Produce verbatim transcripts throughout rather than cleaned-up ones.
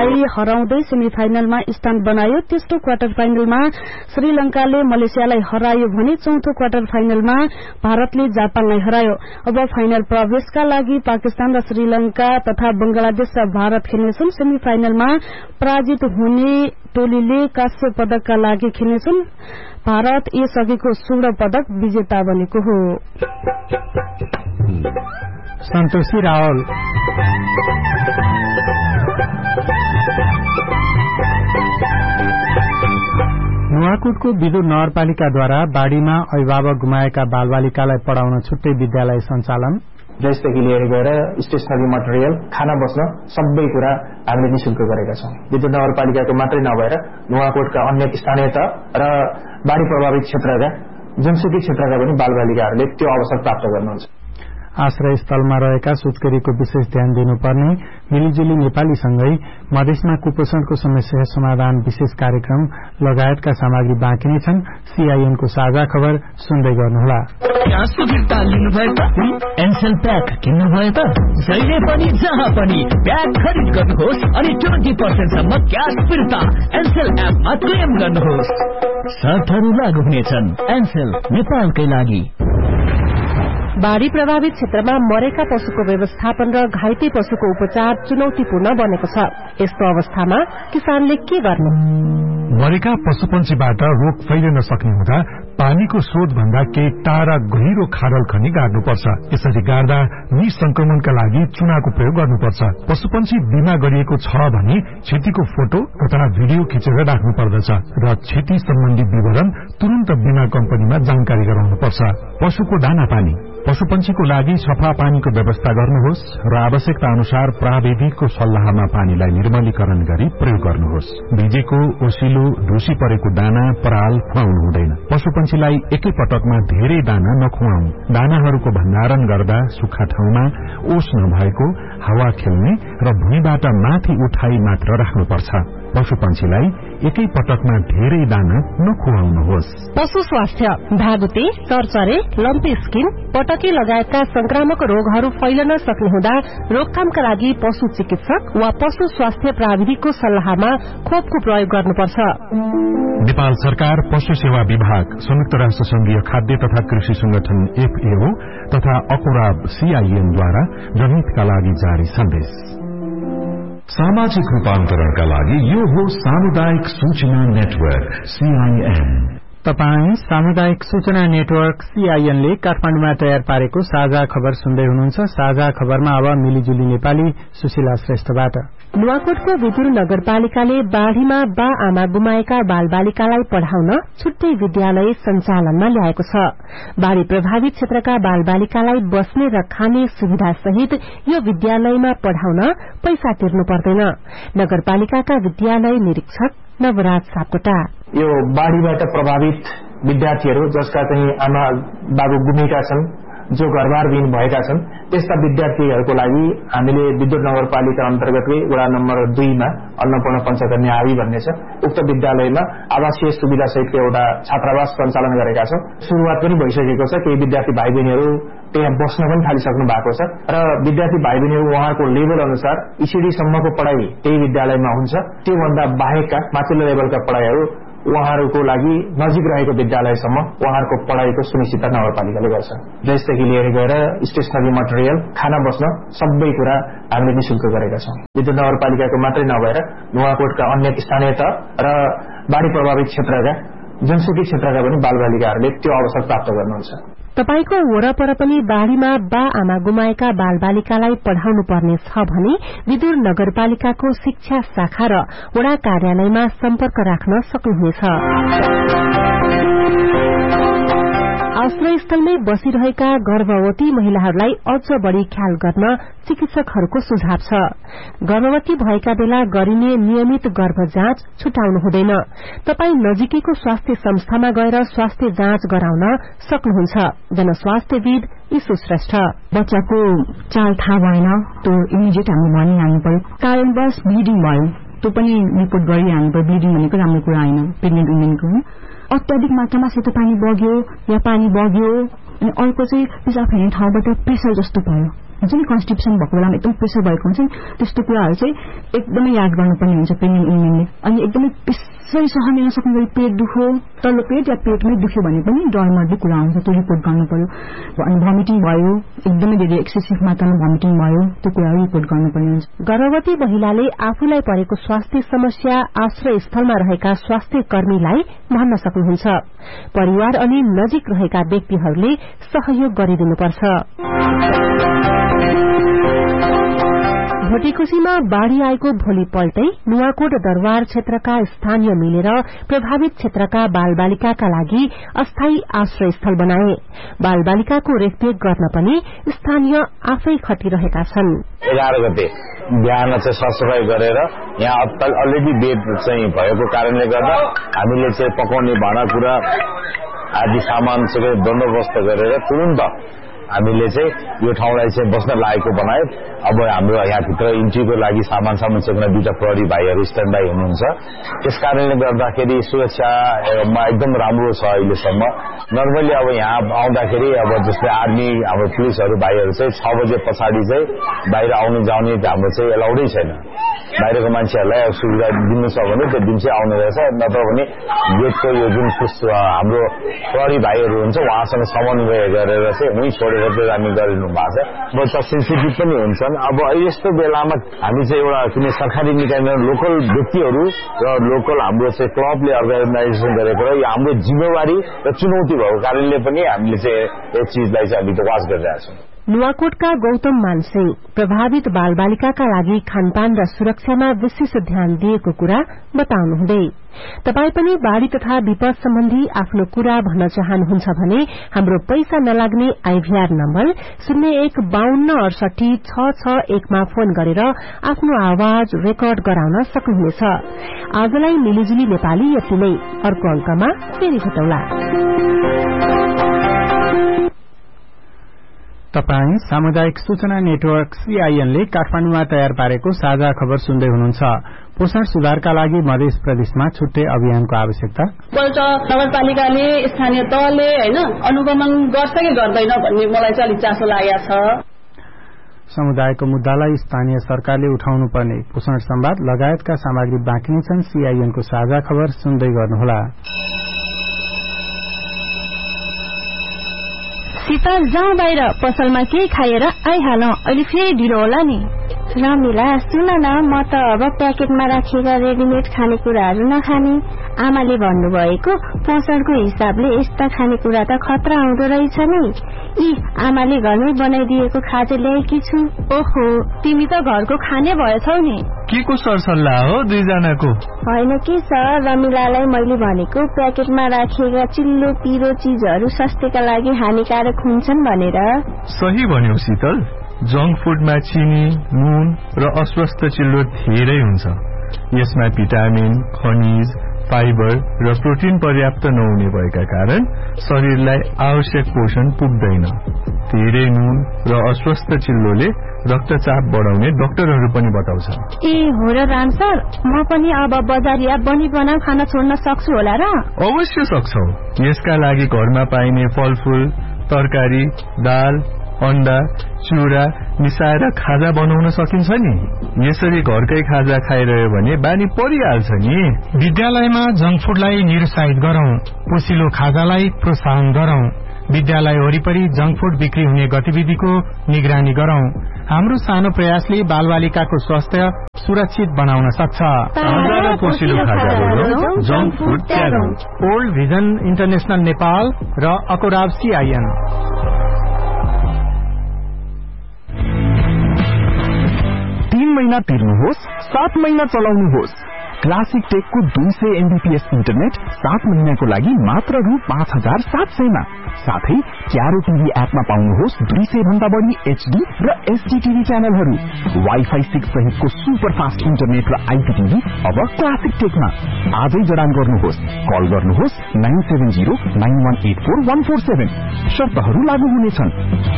श्रीलंकालाई हराउँदै सेमी फाइनलमा स्थान बनायो। तेस्रो क्वार्टर फाइनलमा श्रीलंकाले मलेसियालाई हरायो भने चौथो क्वार्टर फाइनलमा भारतले जापानलाई हरायो। अब फाइनल प्रवेशका लागि पाकिस्तान र श्रीलंका तथा बंगलादेश र भारत खेल्नेछन्। सेमी फाइनलमा पराजित हुने टोलीले काँस्य पदकका लागि खेल्नेछन्। भारत यसअघिको स्वर्ण पदक विजेता बनेको हो। सन्तोषी रावल नुवाकोटको विदुर नगरपालिकाद्वारा बाढ़ीमा अभिभावक गुमाएका बालबालिकालाई पढ़ाउन छुट्टै विद्यालय सञ्चालन। ड्रेसदेखि लिएर गएर स्टेशनरी मटेरियल, खाना बस्न सबै कुरा हामीले निशुल्क गरेका छौं। विद्युत नगरपालिकाको मात्रै नभएर नुवाकोटका अन्य स्थानीय तह र बाढ़ी प्रभावित क्षेत्रका जुनसुकै क्षेत्रका पनि बालबालिकाहरूले त्यो अवसर प्राप्त गर्नुहुन्छ। आश्रय स्थलमा रहेका सुत्केरीको विशेष ध्यान दिनुपर्ने मिलिजुली नेपालीसँगै मधेसमा कुपोषणको समस्या समाधान विशेष कार्यक्रम लगायतका सामग्री बाँकी नै छन्। सीआईएनको साझा खबर सुन्दै गर्नुहोला। एनसेल प्याक किन्नुभयो त जहिले पनि जहाँ पनि प्याक खरिद गर्नुहोस् अनि ट्वेन्टी पर्सेन्ट सम्म क्यास फिर्ता एनसेल एपमा क्लेम गर्नुहोस्। शर्तहरू लागू हुनेछन्। एनसेल नेपालकै लागि। बाढ़ी प्रभावित क्षेत्रमा मरेका पशुको व्यवस्थापन र घाइते पशुको उपचार चुनौतीपूर्ण बनेको छ। यस्तो अवस्थामा किसानले के गर्ने? मरेका पशुपन्छीबाट रोग फैलिन सक्ने हुँदा पानीको स्रोत भन्दा केही टाढा गहिरो खाडल खनी गाड्नुपर्छ। यसरी गाड्दा निसंक्रमणका लागि चुनाको प्रयोग गर्नुपर्छ। पशुपन्छी बिमा गरिएको छ भने क्षतिको फोटो तथा भिडियो खिचेर राख्नु पर्दछ र क्षति सम्बन्धी विवरण तुरन्त बिमा कम्पनीमा जानकारी गराउनुपर्छ। पशुको दाना पानी पशुपन्छीको लागि सफा पानीको व्यवस्था गर्नुहोस् र आवश्यकता अनुसार प्राविधिकको सल्लाहमा पानीलाई निर्मलीकरण गरी प्रयोग गर्नुहोस्। भिजेको, ओसिलो, ढुसी परेको दाना पराल खुवाउनु हुँदैन। पशुपन्छीलाई एकै पटकमा धेरै दाना नखुवाउनु। दानाहरूको भण्डारण गर्दा सुक्खा ठाउँमा, ओस नभएको, हावा खेल्ने र भुइँबाट माथि उठाई मात्र राख्नुपर्छ। पशुपन्छीलाई एकै पटकमा धेरै दाना नखुवाउनुहोस्। पशु स्वास्थ्य भागुते, चरचरे, लम्पी स्किन, पटकी लगायतका संक्रामक रोगहरू फैलन सक्ने हुँदा रोकथामका लागि पशु चिकित्सक वा पशु स्वास्थ्य प्राविधिकको सल्लाहमा खोपको प्रयोग गर्नुपर्छ। नेपाल सरकार, पशु सेवा विभाग, संयुक्त राष्ट्र संघीय खाद्य तथा कृषि संगठन एफएओ तथा अकुराब सीआईएनद्वारा जनहितका लागि जारी सन्देश। सामाजिक रूपान्तरणका लागि यो हो सामुदायिक सूचना नेटवर्क सीआईएन। तपाई सामुदायिक सूचना नेटवर्क सीआईएनले काठमाडौँमा तयार पारेको साझा खबर सुन्दै हुनुहुन्छ। साझा खबरमा अब मिलिजुली नेपाली सुशीला श्रेष्ठबाट। नुवाकोटको विदुर नगरपालिकाले बाढ़ीमा बा आमा गुमाएका बालबालिकालाई पढ़ाउन छुट्टै विद्यालय सञ्चालनमा ल्याएको छ। बाढ़ी प्रभावित क्षेत्रका बालबालिकालाई बस्ने र खाने सुविधा सहित यो विद्यालयमा पढ़ाउन पैसा तिर्नु पर्दैन। नगरपालिकाका विद्यालय निरीक्षक नवराज सापकोटा। यो बाढ़ीबाट प्रभावित विद्यार्थीहरू जसका चाहिँ आमा बाबु गुमेका छन्, जो घरबारविहीन भएका छन्, त्यस्ता विद्यार्थीहरूको लागि हामीले विद्युत नगरपालिका अन्तर्गतकै वडा नम्बर दुईमा अन्नपूर्ण पञ्चकन्या आवी भन्ने छ, उक्त विद्यालयमा आवासीय सुविधा सहितको एउटा छात्रावास सञ्चालन गरेका छौं। शुरूआत पनि भइसकेको छ। केही विद्यार्थी भाइ बहिनीहरू त्यहाँ बस्न पनि थालिसक्नु भएको छ र विद्यार्थी भाइ बहिनीहरू उहाँहरूको लेभल अनुसार ईसीडी सम्मको पढ़ाई त्यही विद्यालयमा हुन्छ। त्योभन्दा बाहेकका माथिल्लो लेभलका पढ़ाईहरू उहाँहरूको लागि नजिक रहेको विद्यालयसम्म उहाँहरूको पढ़ाईको सुनिश्चितता नगरपालिकाले गर्छ। ड्रेसदेखि लिएर गएर स्टेशनरी मटेरियल, खाना बस्न सबै कुरा हामीले निशुल्क गरेका छौं। विद्युत नगरपालिकाको मात्रै नभएर नुवाकोटका अन्य स्थानीय तह र बाढ़ी प्रभावित क्षेत्रका जुनसुकै क्षेत्रका पनि बालबालिकाहरूले त्यो अवसर प्राप्त गर्नुहुन्छ। तपाईको वरपर पनि बाढ़ीमा बा आमा गुमाएका बालबालिकालाई पढ़ाउनु पर्ने छ भने विदुर नगरपालिकाको शिक्षा शाखा र वडा कार्यालयमा सम्पर्क राख्न सक्नुहुनेछ। आश्रय स्थलमै बसिरहेका गर्भवती महिलाहरूलाई अझ बढ़ी ख्याल गर्न चिकित्सकहरूको सुझाव छ। गर्भवती भएका बेला गरिने नियमित गर्भ जाँच छुटाउनु हुँदैन। तपाई नजिकैको स्वास्थ्य संस्थामा गएर स्वास्थ्य जाँच गराउन सक्नुहुन्छ। जनस्वास्थ्यविद ईशु श्रेष्ठ। बच्चाको चाल थाहा भएन, त्यो इमिडिएट हामीले भनिहाल्नु पर्यो। कारणवश ब्लिडिङ भयो, त्यो पनि रिपोर्ट गरिहाल्नु पर्यो। ब्लिडिङ भनेको राम्रो कुरा होइन प्रेग्नेन्ट वुमेनको। अत्याधिक मात्रामा सेतो पानी बग्यो या पानी बग्यो अनि अर्को चाहिँ पिसाब खाने ठाउँबाट प्रेसर जस्तो भयो, हुन्छ नि कन्स्टिपेसन भएको बेलामा एकदम प्रेसर भएको हुन्छ नि त्यस्तो कुराहरू चाहिँ एकदमै याद गर्नुपर्ने हुन्छ प्रेग्नेन्ट वुमेनले। अनि एकदमै त्यसरी सहन नसक्ने गरी पेट दुख्यो तल्लो पेट या पेटमै दुख्यो भने पनि डरमर्दो कुरा हुन्छ, त्यो रिपोर्ट गर्नु पर्यो। अनि भमिटिङ भयो, एकदमै धेरै एक्सेसिभ मात्रामा भमिटिङ भयो, त्यो कुराहरू रिपोर्ट गर्नुपर्ने हुन्छ। गर्भवती महिलाले आफूलाई परेको स्वास्थ्य समस्या आश्रय स्थलमा रहेका स्वास्थ्य कर्मीलाई भन्न सक्नुहुन्छ। परिवार अनि नजिक रहेका व्यक्तिहरूले सहयोग गरिदिनुपर्छ। भोटिकोशीमा बाढ़ी आएको भोलिपल्टै नुवाकोट दरबार क्षेत्रका स्थानीय मिलेर प्रभावित क्षेत्रका बालबालिकाका लागि अस्थायी आश्रय स्थल बनाए। बालबालिकाको रेखदेख गर्न पनि स्थानीय आफै खटिरहेका छन्। एघार गते बिहान चाहिँ सरसफाई गरेर यहाँ अलरेडी बेड चाहिँ भएको कारणले गर्दा हामीले चाहिँ पकाउने भाँडाकुँडा आदि सामान सबै बन्दोबस्त गरेर तुरन्त हामीले चाहिँ यो ठाउँलाई चाहिँ बस्न लागेको बनायो। अब हाम्रो यहाँभित्र इन्ट्रीको लागि सामान सामान चेक्न दुईटा प्रहरी भाइहरू स्ट्यान्ड बाई हुनुहुन्छ। त्यस कारणले गर्दाखेरि सुरक्षामा एकदम राम्रो छ अहिलेसम्म। नर्मली अब यहाँ आउँदाखेरि अब जस्तै आर्मी हाम्रो पुलिसहरू भाइहरू चाहिँ छ बजे पछाडि चाहिँ बाहिर आउनु जाउने हाम्रो चाहिँ एलाउडै छैन। बाहिरको मान्छेहरूलाई सुविधा दिनु छ भने त्यो दिन चाहिँ आउने रहेछ, नत्र भने गेटको यो जुन हाम्रो प्रहरी भाइहरू हुन्छ उहाँसँग समन्वय गरेर चाहिँ उहीँ छोडेर चाहिँ हामी गरिनु भएको छ। बच्चा सेन्सिटिभ पनि हुन्छन्। अब यस्तो बेलामा हामी चाहिँ एउटा कुनै सरकारी निकायमा लोकल व्यक्तिहरू र लोकल हाम्रो चाहिँ क्लबले अर्गनाइजेसन गरेको र यो हाम्रो जिम्मेवारी र चुनौती भएको कारणले पनि हामीले चाहिँ यस चिजलाई चाहिँ हामी वाच गरिरहेका छौँ। नुवाकोटका गौतम मानसिंह प्रभावित बालबालिकाका लागि खानपान र सुरक्षामा विशेष ध्यान दिएको कुरा बताउनुहुँदै तपाई पनि बाढ़ी तथा विपद सम्बन्धी आफ्नो कुरा भन्न चाहनुहुन्छ भने हाम्रो पैसा नलाग्ने आईभीआर नम्बर शून्य एक बाहन्न अडसठी छ छ एकमा फोन गरेर आफ्नो आवाज रेकर्ड गराउन सक्नुहुनेछ। आजलाई मिलिजुली नेपाली यति नै। अर्को अंकमा फेरि भेटौँला। तपाई सामुदायिक सूचना नेटवर्क सीआईएन ले काठमाडौँमा तयार पारेको साझा खबर सुन्दै हुनुहुन्छ। पोषण सुधारका लागि मध्य प्रदेशमा छुट्टै अभियानको आवश्यकता। पल्ट नगरपालिकाले स्थानीय तहले हैन अनुगमन गर्छ कि गर्दैन भन्ने मलाई चाहिँ अलिक चासो लागेको छ। समुदायको मुद्दालाई स्थानीय सरकारले उठाउनु पर्ने पोषण संवाद लगायतका सामग्री बाँकी नै छन्। सीआईएनको साझा खबर सुन्दै गर्नुहोला। शीतल जाउँ बाहिर पसलमा केही खाएर आइहालौं, अहिले फेरि ढिलो होला नि। रमिला सुन न, म त अब प्याकेटमा राखिएका रेडिमेड खानेकुराहरू नखाने। आमाले भन्नुभएको पोषणको हिसाबले यस्ता खानेकुरा त खतरा हुँदो रहेछ नि। यी आमाले घरमै बनाइदिएको खाजा ल्याएकी छु। ओहो, तिमी त घरको खाने भएछौ नि। के को सरसल्लाह हो दुईजनाको? होइन के सर, रमिलालाई मैले भनेको प्याकेटमा राखिएका चिल्लो पिरो चीजहरू स्वास्थ्यका लागि हानिकारक हुन्छन् भनेर। सही भन्यौ शीतल। जंक फूडमा चिनी, नुन र अस्वस्थ चिल्लो धेरै हुन्छ। यसमा भिटामिन, खनिज, फाइबर र प्रोटिन पर्याप्त नहुने भएका कारण शरीरलाई आवश्यक पोषण पुग्दैन। धेरै नुन र अस्वस्थ चिल्लोले रक्तचाप बढाउने डाक्टरहरू पनि बताउँछ। ए हो र राम सर, म पनि अब बजारिया बनी बनाउ खान छोड्न सक्छु होला र? अवश्य सक्छौ। यसका लागि घरमा पाइने फलफूल, तरकारी, दाल, अण्डा, चिउरा मिसाएर खाजा बनाउन सकिन्छ नि। यसरी घरकै खाजा खाइरह्यो भने बानी परिहाल्छ नि। विद्यालयमा जंक फूडलाई निरुत्साहित गरौं, पोसिलो खाजालाई प्रोत्साहन गरौं। विद्यालय वरिपरि जंक फूड बिक्री हुने गतिविधिको निगरानी गरौं। हाम्रो सानो प्रयासले बालबालिकाको स्वास्थ्य सुरक्षित बनाउन सक्छ। पोसिलो खाजा बनाउँ, junk food त्यागौं। Old vision international Nepal र अकोराब सीआईएन। तीन महीना तिर्नुहोस्, सात महीना चलाउनुहोस्। क्लासिक टेकको दुई सय एमबीपीएस इन्टरनेट सात महीनाको लागि मात्र रु पाँच हजार सात सयमा। साथै क्यारो टिभी एपमा पाउनुहोस् दुई सय भन्दा बढी एचडी र एसडी टिभी च्यानलहरू। वाइफाई सिक्स सहितको सुपर फास्ट इन्टरनेट र आइपीटिभी अब क्लासिक टेकमा। आजै जडान गर्नुहोस्। कल गर्नुहोस् nine seven zero nine one eight four one four seven. शर्तहरू लागू हुनेछन्।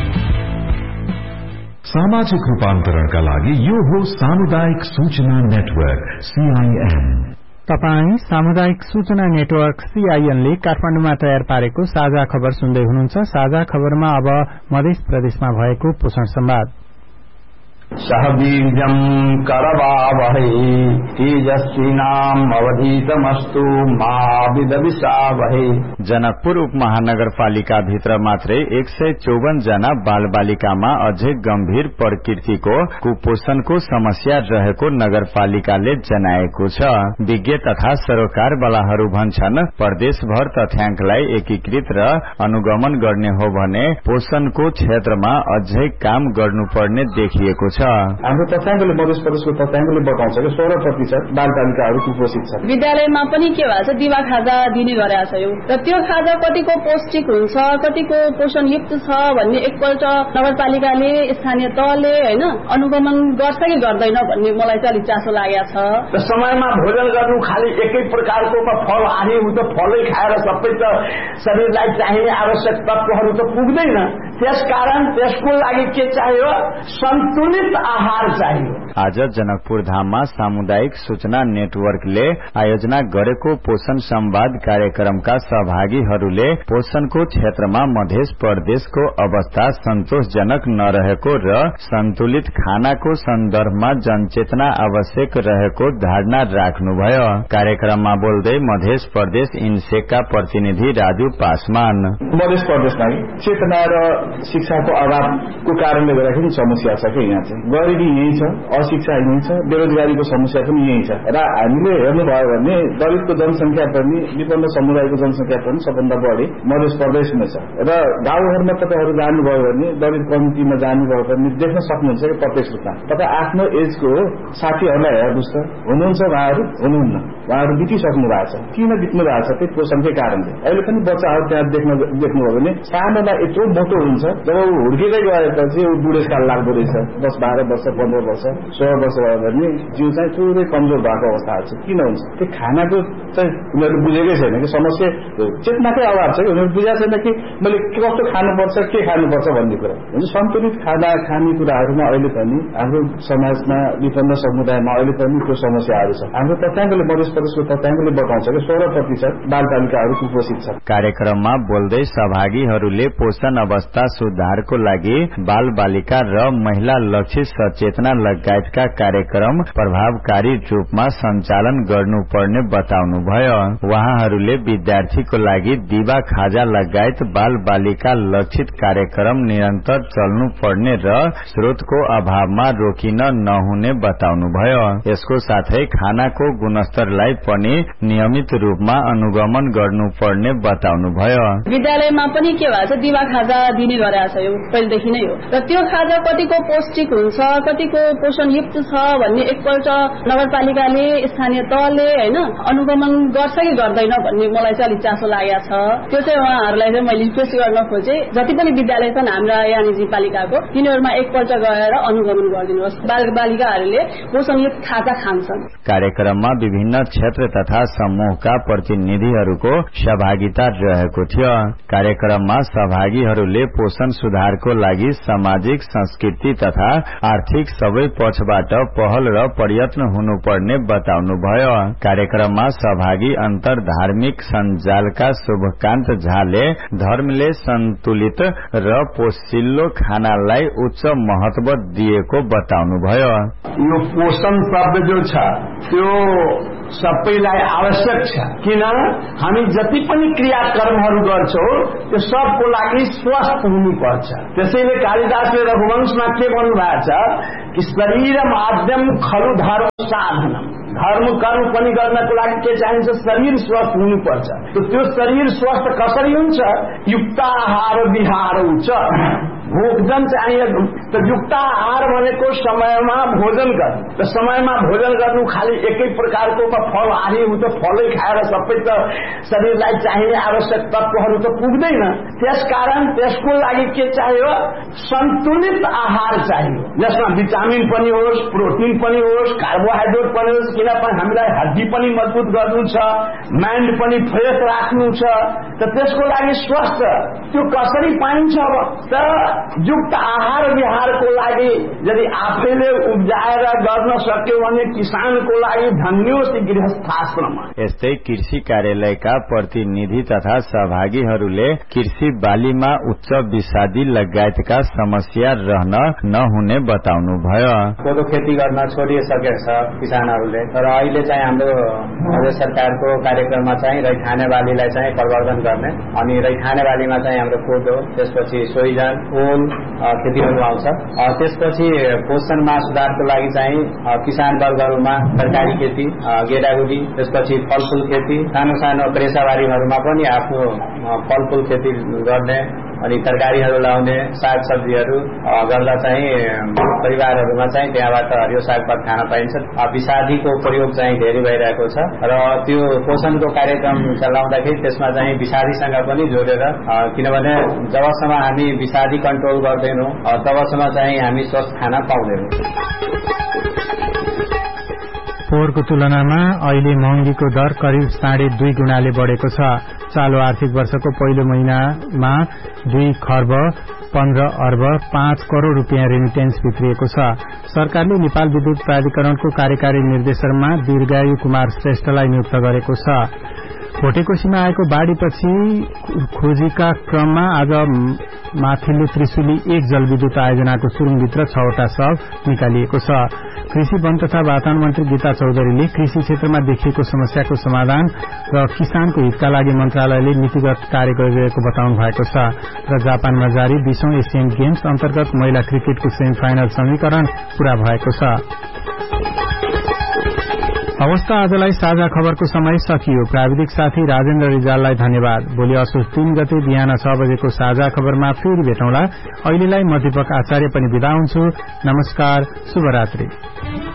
सामाजिक रूपान्तरणका लागि यो हो सामुदायिक सूचना नेटवर्क सीआईएन। तपाई सामुदायिक सूचना नेटवर्क सीआईएन ले काठमाडौँमा तयार पारेको साझा खबर सुन्दै हुनुहुन्छ। साझा खबरमा अब मध्य प्रदेशमा भएको पोषण संवाद। सहबीर्यं करवावहै तेजस्विनाम अवधीतमस्तु मा विद्विषावहै। जनकपुर उपमहानगरपालिका भित्र मात्रै एक सय चौवन जना बाल बालिकामा अझै गम्भीर प्रकृतिको कुपोषणको समस्या रहेको नगरपालिकाले जनाएको छ। विज्ञ तथा सरोकारवालाहरू भन्छन् प्रदेशभर तथ्याङ्कलाई एकीकृत र अनुगमन गर्ने हो भने पोषणको क्षेत्रमा अझै काम गर्नुपर्ने देखिएको छ। हाम्रो तथ्याङ्कले मध्य प्रदेशको तथ्याङ्कले बताउँछ कि सोह्र प्रतिशत बाल बालिकाहरू कुपोषित छन्। विद्यालयमा पनि के भन्छ दिवा खाजा दिने गरेका छ यो र त्यो खाजा कतिको पौष्टिक हुन्छ कतिको पोषणयुक्त छ भन्ने एकपल्ट नगरपालिकाले स्थानीय तहले हैन अनुगमन गर्छ कि गर्दैन भन्ने मलाई चाहिँ अलिक चासो लागेको छ। र समयमा भोजन गर्नु खाली एकै प्रकारको फल हाने हो त फलै खाएर सबै त शरीरलाई चाहिने आवश्यक तत्त्वहरू त पुग्दैन। त्यसकारण त्यसको लागि के चाहियो सन्तुलित आहार चाहियो। आज जनकपुर धाममा सामुदायिक सूचना नेटवर्कले आयोजना गरेको पोषण संवाद कार्यक्रमका सहभागीहरूले पोषणको क्षेत्रमा मध्य प्रदेशको अवस्था सन्तोषजनक नरहेको र सन्तुलित खानाको सन्दर्भमा जनचेतना आवश्यक रहेको धारणा राख्नुभयो। कार्यक्रममा बोल्दै मध्य प्रदेश इन्सेकका प्रतिनिधि राजु पासवान मध्य प्रदेशमा चेतना र शिक्षाको अभावको कारणले गर्दाखेरि समस्या छ कि यहाँ चाहिँ गरिबी यही छ, अशिक्षा यही छ, बेरोजगारीको समस्या पनि यही छ। र हामीले हेर्नुभयो भने दलितको जनसंख्या पनि विपन्न समुदायको जनसंख्या पनि सबभन्दा बढी मध्य प्रदेशमै छ। र गाउँघरमा तपाईहरू जानुभयो भने दलित कम्युनिटीमा जानुभयो भने देख्न सक्नुहुन्छ कि प्रत्यक्ष रूपमा तपाईँ आफ्नो एजको साथीहरूलाई हेर्नुहोस् त हुनुहुन्छ उहाँहरू हुनुहुन्न, उहाँहरू बितिसक्नु भएको छ। किन बित्नु भएको छ? त्यही पोषणकै कारणले। अहिले पनि बच्चाहरू त्यहाँ देख्न देख्नुभयो भने सानोमा यत्रो मोटो हुन्छ, जब ऊ हुर्किँदै गएपछि ऊ बुढेसकाल लाग्दो रहेछ। दस बाह्र वर्ष पन्ध्र वर्ष सोह्र वर्ष भयो भने जिउ चाहिँ थोरै कमजोर भएको अवस्थाहरू छ। किन हुन्छ? त्यो खानाको चाहिँ उनीहरूले बुझेकै छैन कि समस्या चेतनाकै अभाव छ कि उनीहरू बुझेको छैन कि मैले कस्तो खानुपर्छ के खानुपर्छ भन्ने कुरा। सन्तुलित खाना खाने कुराहरूमा अहिले पनि हाम्रो समाजमा विपन्न समुदायमा अहिले पनि त्यो समस्याहरू छ। हाम्रो तथ्याङ्कले मध्य प्रदेशको तथ्याङ्कले बताउँछ कि सोह्र प्रतिशत बाल बालिकाहरू कुपोषित छन्। कार्यक्रममा बोल्दै सहभागीहरूले पोषण अवस्था सुधारको लागि बाल बालिका र महिला लक्षित सचेतना लगायतका कार्यक्रम प्रभावकारी रूपमा सञ्चालन गर्नुपर्ने बताउनुभयो। उहाँहरूले विद्यार्थीको लागि दिवा खाजा लगायत बाल बालिका लक्षित कार्यक्रम निरन्तर चल्नुपर्ने र स्रोतको अभावमा रोकिन नहुने बताउनुभयो। यसको साथै खानाको गुणस्तरलाई पनि नियमित रूपमा अनुगमन गर्नुपर्ने बताउनुभयो। विद्यालयमा पनि के भन्छ दिवा खाजा दिने गरेका छ यो पहिलेदेखि नै हो र त्यो खाजा कतिको पौष्टिक हुन्छ कतिको पोषणयुक्त छ भन्ने एकपल्ट नगरपालिकाले स्थानीय तहले हैन अनुगमन गर्छ कि गर्दैन भन्ने मलाई चाहिँ अलिक चासो लागेको छ। त्यो चाहिँ उहाँहरूलाई चाहिँ मैले रिक्वेस्ट गर्न खोजेँ जति पनि विद्यालय छन् हाम्रा यहाँ निजी पालिकाको तिनीहरूमा एकपल्ट गएर अनुगमन गरिदिनुहोस्। बाल बालिकाहरूले पोषणयुक्त खाजा खान्छन्। कार्यक्रममा विभिन्न क्षेत्र तथा समूहका प्रतिनिधिहरूको सहभागिता रहेको थियो। कार्यक्रममा सहभागीहरूले पोषण सुधारको लागि सामाजिक संस्कृति तथा आर्थिक सबै पक्षबाट पहल र प्रयत्न हुनुपर्ने बताउनुभयो। कार्यक्रममा सहभागी अन्तर धार्मिक सञ्जालका शुभकान्त झाले धर्मले सन्तुलित र पोषिलो खानालाई उच्च महत्व दिएको बताउनुभयो। यो पोषण शब्द जो छ त्यो सबैलाई आवश्यक छ। किन हामी जति पनि क्रियाकर्महरू गर्छौं त्यो सबको लागि स्वस्थ हुनुपर्छ। त्यसैले कालिदासले रघुवंशमा के भन्नुभएको छ कि शरीर माध्यम खलु धर्म साधनम। धर्म कर्म पनि गर्नको लागि के चाहिन्छ? शरीर स्वस्थ हुनुपर्छ। त्यो शरीर स्वस्थ कसरी हुन्छ? युक्ताहार विहार उच्च भोजन चाहिए। तो युक्ताहार भनेको समयमा भोजन गर्नु। त समयमा भोजन गर्नु खाली एकै प्रकारको फल हाने हो त फलै खाएर सबै त शरीरलाई चाहिने आवश्यक तत्त्वहरू त पुग्दैन। त्यसकारण त्यसको लागि के चाहियो? सन्तुलित आहार चाहियो जसमा भिटामिन पनि होस्, प्रोटिन पनि होस्, कार्बोहाइड्रेट पनि होस्। किनभने हामीलाई हड्डी पनि मजबुत गर्नु छ, माइन्ड पनि फ्रेश राख्नु छ। त त्यसको लागि स्वस्थ त्यो कसरी पाइन्छ? त युक्त आहार विहारको लागि यदि आफैले उब्जाएर गर्न सक्यो भने किसानको लागि धन्य होस् गृहस्थाश्रम। यस्तै कृषि कार्यालयका प्रतिनिधि तथा सहभागीहरूले कृषि बालीमा उच्च विषादी लगायतका समस्या रहन नहुने बताउनुभयो। कोदो खेती गर्न छोडिसकेको छ किसानहरूले, तर अहिले चाहिँ हाम्रो राज्य सरकारको कार्यक्रममा चाहिँ रैथाने बालीलाई चाहिँ प्रवर्धन गर्ने अनि रैथाने बालीमा चाहिँ हाम्रो कोदो, त्यसपछि सोइजन, ओल खेतीहरू आउँछ। त्यसपछि पोषणमा सुधारको लागि चाहिँ किसान वर्गहरूमा तरकारी खेती, गेडागुडी, त्यसपछि फलफूल खेती, सानो सानो प्रेसाबारीहरूमा पनि आफ्नो फलफूल खेती गर्ने अनि तरकारीहरू लाउने, साग सब्जीहरू गर्दा चाहिँ परिवारहरूमा चाहिँ त्यहाँबाट हरियो सागपात खान पाइन्छ। विषादीको प्रयोग चाहिँ धेरै भइरहेको छ र त्यो पोषणको कार्यक्रम चलाउँदाखेरि त्यसमा चाहिँ विषादीसँग पनि जोडेर, किनभने जबसम्म हामी विषादी कन्ट्रोल गर्दैनौँ तबसम्म चाहिँ हामी स्वस्थ खाना पाउँदैनौँ। पोहोरको तुलनामा अहिले महँगीको दर करिब साढे दुई गुणाले बढेको छ। चालू आर्थिक वर्षको पहिलो महिनामा दुई खर्ब पन्ध्र अर्ब पाँच करोड़ रूपियाँ रेमिटेन्स भित्रिएको छ। सरकारले नेपाल विद्युत प्राधिकरणको कार्यकारी निर्देशकमा दीर्घायु कुमार श्रेष्ठलाई नियुक्त गरेको छ। भोटेकोशीमा आएको बाढ़ीपछि खोजीका क्रममा आज माथिल्लो त्रिशुली एक जलविद्युत आयोजनाको सुरुङभित्र छवटा शव निकालिएको छ। कृषि वन तथा वातावरण मन्त्री गीता चौधरीले कृषि क्षेत्रमा देखिएको समस्याको समाधान र किसानको हितका लागि मन्त्रालयले नीतिगत कार्य गरिरहेको बताउनु भएको छ। र जापानमा जारी बीसौं एसियन गेम्स अन्तर्गत महिला क्रिकेटको सेमी फाइनल समीकरण पूरा भएको छ। अवस्था आजलाई साझा खबरको समय सकियो। प्राविधिक साथी राजेन्द्र रिजाललाई धन्यवाद। भोलि असोज तीन गते बिहान छ बजेको साझा खबरमा फेरि भेटौँला। अहिलेलाई म दीपक आचार्य पनि बिदा हुन्छु। नमस्कार, शुभरात्रि।